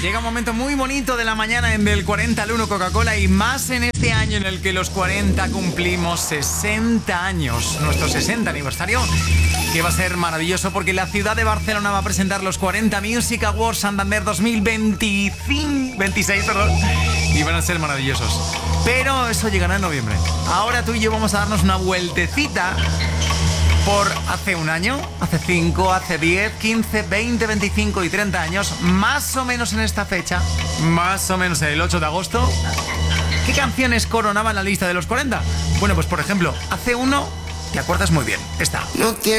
Llega un momento muy bonito de la mañana en Del 40 al 1 Coca-Cola y más en este año en el que los 40 cumplimos 60 años. Nuestro 60 aniversario, que va a ser maravilloso porque la ciudad de Barcelona va a presentar los 40 Music Awards Santander 2026, y van a ser maravillosos. Pero eso llegará en noviembre. Ahora tú y yo vamos a darnos una vueltecita por hace un año, hace 5, hace 10, 15, 20, 25 y 30 años, más o menos en esta fecha, más o menos el 8 de agosto, ¿qué canciones coronaban la lista de los 40? Bueno, pues por ejemplo, hace uno, te acuerdas muy bien, esta. No quiero